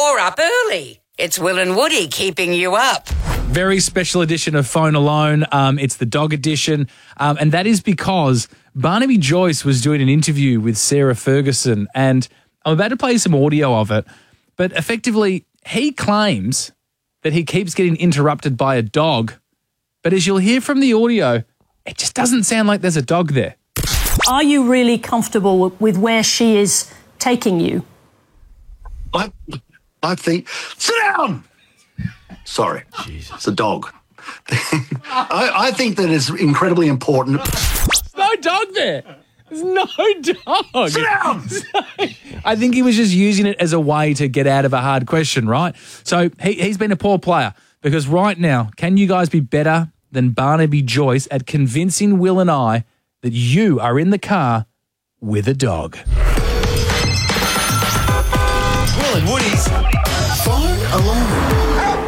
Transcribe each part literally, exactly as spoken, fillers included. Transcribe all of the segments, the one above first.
You're up early. It's Will and Woody keeping you up. Very special edition of Phone Alone. Um, it's the dog edition. Um, and that is because Barnaby Joyce was doing an interview with Sarah Ferguson, and I'm about to play some audio of it. But effectively, he claims that he keeps getting interrupted by a dog. But as you'll hear from the audio, it just doesn't sound like there's a dog there. Are you really comfortable with where she is taking you? I, I think... Sit down! Sorry. Jesus. It's a dog. I, I think that it's incredibly important. There's no dog there. There's no dog. Sit down! I think he was just using it as a way to get out of a hard question, right? So he, he's been a poor player because right now, can you guys be better than Barnaby Joyce at convincing Will and I that you are in the car with a dog? Will and Woody's Phone Alone.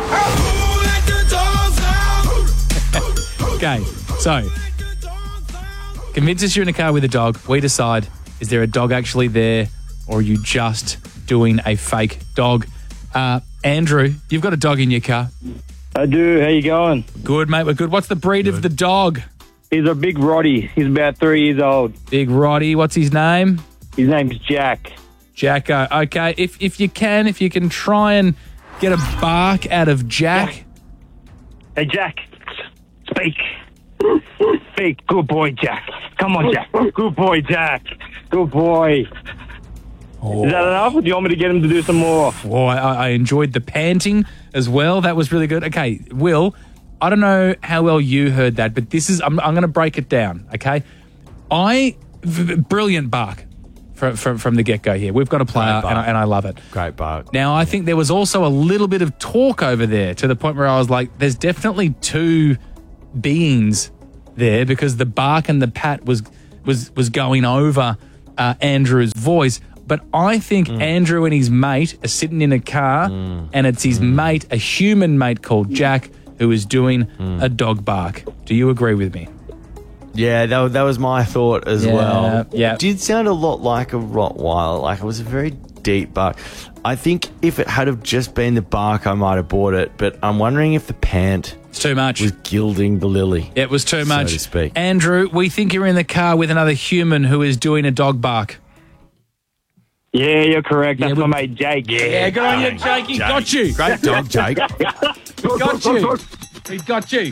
Okay, so convince us you're in a car with a dog. We decide, is there a dog actually there or are you just doing a fake dog? Uh, Andrew, you've got a dog in your car. I do. How you going? Good, mate. We're good. What's the breed good. of the dog? He's a big Roddy. He's about three years old. Big Roddy. What's his name? His name's Jack. Jacko. Okay, if if you can, if you can try and get a bark out of Jack. Jack. Hey, Jack. Speak. Speak. Good boy, Jack. Come on, Jack. Good boy, Jack. Good boy. Oh. Is that enough, or do you want me to get him to do some more? Oh, I, I enjoyed the panting as well. That was really good. Okay, Will, I don't know how well you heard that, but this is, I'm, I'm going to break it down, okay? I, v- brilliant bark from, from, from the get-go here. We've got a player, and I, and I love it. Great bark. Now, I think there was also a little bit of talk over there to the point where I was like, there's definitely two beings there because the bark and the pat was was was going over uh, Andrew's voice. But I think mm. Andrew and his mate are sitting in a car mm. and it's his mm. mate, a human mate called Jack, who is doing mm. a dog bark. Do you agree with me? Yeah, that, that was my thought as yeah, well. Yeah. It did sound a lot like a Rottweiler. Like it was a very deep bark. I think if it had have just been the bark, I might have bought it. But I'm wondering if the pant... It's too much. Was gilding the lily. It was too much. So to speak. Andrew, we think you're in the car with another human who is doing a dog bark. Yeah, you're correct. That's yeah, my mate Jake. Yeah, yeah good on you, Jake. He got you. Great dog, Jake. He got you. He got you.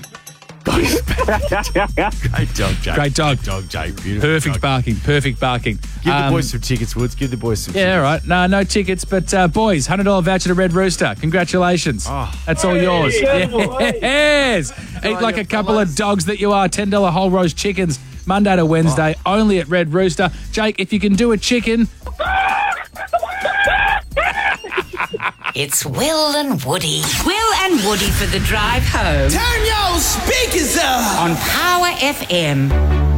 Great dog, Jake. Great dog. Dog, Jake. Beautiful. Perfect dog. barking. Perfect barking. Give um, the boys some tickets, Woods. Give the boys some yeah, tickets. Yeah, all right. No, no tickets, but uh, boys, one hundred dollars voucher to Red Rooster. Congratulations. Oh. That's all yours. Hey, yes. Eat like a couple of dogs that you are. ten dollars whole roast chickens, Monday to Wednesday, oh. only at Red Rooster. Jake, if you can do a chicken... It's Will and Woody. Will and Woody for the drive home. Turn your speakers up on Power F M.